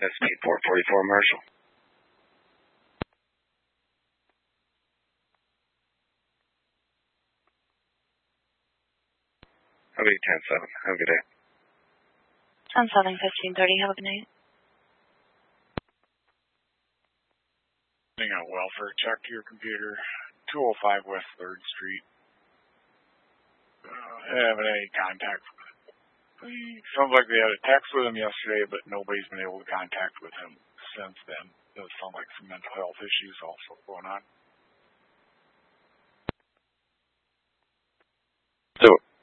SP 444 Marshall. I'll be 10-7. Have a good day. 10-7, 1530. Have a good night. Doing a welfare check to your computer. 205 West 3rd Street. Haven't any contact. Sounds like they had a text with him yesterday, but nobody's been able to contact with him since then. Does sound like some mental health issues also going on. So